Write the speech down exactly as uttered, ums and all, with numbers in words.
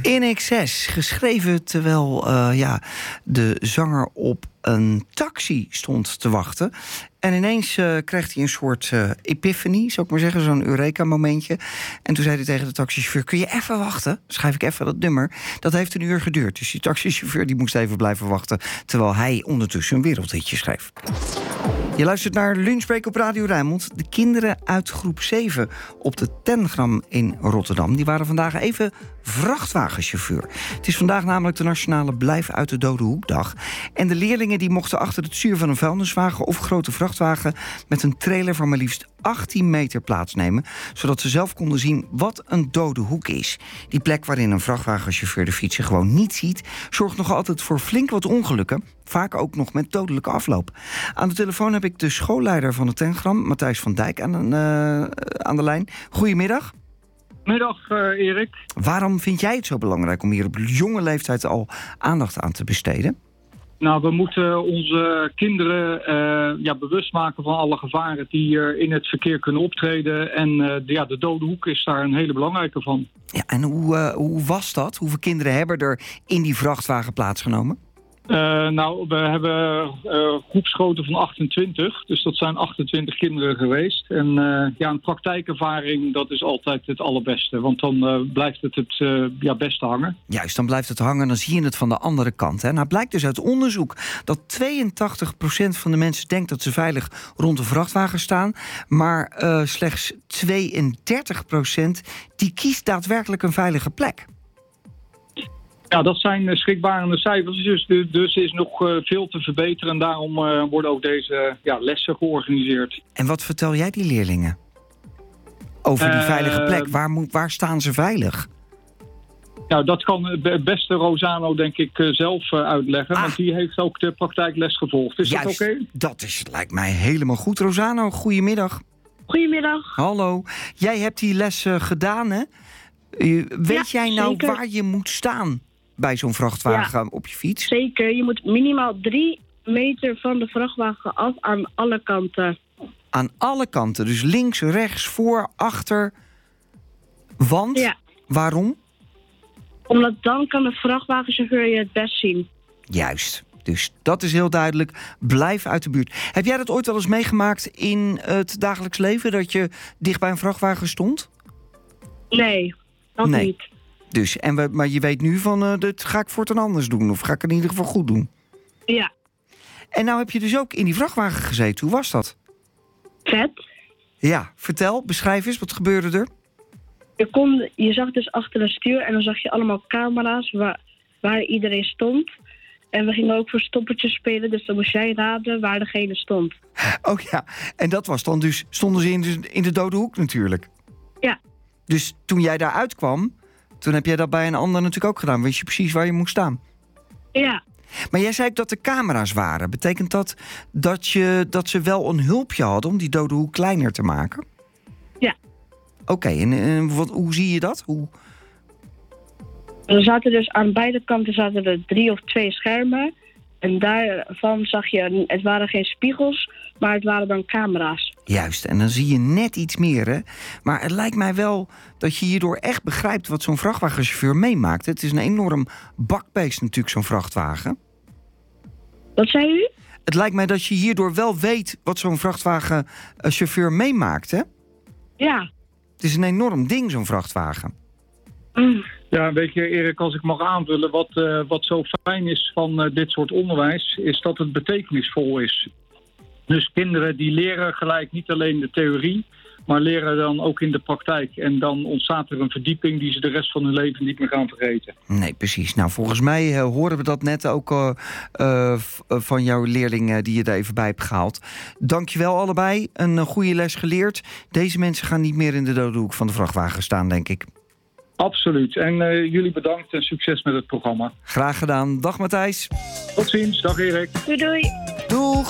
In Excess, geschreven terwijl uh, ja, de zanger op een taxi stond te wachten. En ineens uh, kreeg hij een soort uh, epiphany, zou ik maar zeggen, zo'n Eureka-momentje. En toen zei hij tegen de taxichauffeur: kun je even wachten? Schrijf ik even dat nummer. Dat heeft een uur geduurd. Dus die taxichauffeur die moest even blijven wachten, terwijl hij ondertussen een wereldhitje schreef. Je luistert naar Lunchbreak op Radio Rijnmond. De kinderen uit groep zeven op de Tengram in Rotterdam, die waren vandaag even vrachtwagenchauffeur. Het is vandaag namelijk de nationale Blijf uit de Dode Hoekdag. En de leerlingen die mochten achter het stuur van een vuilniswagen of grote vrachtwagen met een trailer van maar liefst achttien meter plaatsnemen, zodat ze zelf konden zien wat een dode hoek is. Die plek waarin een vrachtwagenchauffeur de fietser gewoon niet ziet, zorgt nog altijd voor flink wat ongelukken, vaak ook nog met dodelijke afloop. Aan de telefoon heb ik de schoolleider van het Tengram, Matthijs van Dijk, aan, uh, aan de lijn. Goedemiddag. Middag, uh, Erik. Waarom vind jij het zo belangrijk om hier op jonge leeftijd al aandacht aan te besteden? Nou, we moeten onze kinderen uh, ja, bewust maken van alle gevaren die uh, in het verkeer kunnen optreden. En uh, de, ja, de dode hoek is daar een hele belangrijke van. Ja, en hoe, uh, hoe was dat? Hoeveel kinderen hebben er in die vrachtwagen plaatsgenomen? Uh, nou, we hebben uh, groepsgrootte van achtentwintig. Dus dat zijn achtentwintig kinderen geweest. En uh, ja, een praktijkervaring, dat is altijd het allerbeste. Want dan uh, blijft het het uh, ja, beste hangen. Juist, dan blijft het hangen. Dan zie je het van de andere kant. Hè. Nou, blijkt dus uit onderzoek dat tweeëntachtig procent van de mensen denkt dat ze veilig rond de vrachtwagen staan. Maar uh, slechts tweeëndertig procent die kiest daadwerkelijk een veilige plek. Ja, dat zijn schrikbarende cijfers, dus, dus is nog uh, veel te verbeteren. En daarom uh, worden ook deze uh, ja, lessen georganiseerd. En wat vertel jij die leerlingen over die uh, veilige plek? Waar, moet, waar staan ze veilig? Nou, dat kan het beste Rosano, denk ik, uh, zelf uh, uitleggen. Ah. Want die heeft ook de praktijkles gevolgd. Is Juist, dat oké? Okay? Dat is, lijkt mij helemaal goed. Rosano, goedemiddag. Goedemiddag. Hallo. Jij hebt die les uh, gedaan, hè? Uh, weet ja, jij nou zeker. waar je moet staan bij zo'n vrachtwagen ja, op je fiets? Zeker. Je moet minimaal drie meter van de vrachtwagen af aan alle kanten. Aan alle kanten? Dus links, rechts, voor, achter. Want? Ja. Waarom? Omdat dan kan de vrachtwagenchauffeur je het best zien. Juist. Dus dat is heel duidelijk. Blijf uit de buurt. Heb jij dat ooit wel eens meegemaakt in het dagelijks leven, dat je dicht bij een vrachtwagen stond? Nee, dat nee. niet. Dus, en we, maar je weet nu van, uh, dit ga ik voortaan anders doen. Of ga ik in ieder geval goed doen. Ja. En nou heb je dus ook in die vrachtwagen gezeten. Hoe was dat? Vet. Ja, vertel, beschrijf eens, wat gebeurde er? Je, kon, je zag dus achter een stuur en dan zag je allemaal camera's waar, waar iedereen stond. En we gingen ook voor stoppertjes spelen, dus dan moest jij raden waar degene stond. Oh ja, en dat was dan dus, stonden ze in de, in de dode hoek natuurlijk? Ja. Dus toen jij daar uitkwam, toen heb jij dat bij een ander natuurlijk ook gedaan. Wist je precies waar je moest staan? Ja. Maar jij zei ook dat er camera's waren. Betekent dat dat, je, dat ze wel een hulpje hadden om die dode hoek kleiner te maken? Ja. Oké, okay, en, en wat, hoe zie je dat? Hoe... Er zaten dus aan beide kanten zaten er drie of twee schermen. En daarvan zag je, het waren geen spiegels, maar het waren dan camera's. Juist, en dan zie je net iets meer, hè? Maar het lijkt mij wel dat je hierdoor echt begrijpt wat zo'n vrachtwagenchauffeur meemaakt. Het is een enorm bakbeest natuurlijk, zo'n vrachtwagen. Wat zei u? Het lijkt mij dat je hierdoor wel weet wat zo'n vrachtwagenchauffeur meemaakt, hè? Ja. Het is een enorm ding, zo'n vrachtwagen. Mm. Ja, weet je, Erik, als ik mag aanvullen, wat, uh, wat zo fijn is van uh, dit soort onderwijs, is dat het betekenisvol is. Dus kinderen die leren gelijk niet alleen de theorie, maar leren dan ook in de praktijk. En dan ontstaat er een verdieping die ze de rest van hun leven niet meer gaan vergeten. Nee, precies. Nou, volgens mij uh, horen we dat net ook uh, uh, van jouw leerlingen die je er even bij hebt gehaald. Dankjewel allebei. Een uh, goede les geleerd. Deze mensen gaan niet meer in de dode hoek van de vrachtwagen staan, denk ik. Absoluut. En uh, jullie bedankt en succes met het programma. Graag gedaan. Dag Matthijs. Tot ziens. Dag Erik. Doei doei. Doeg.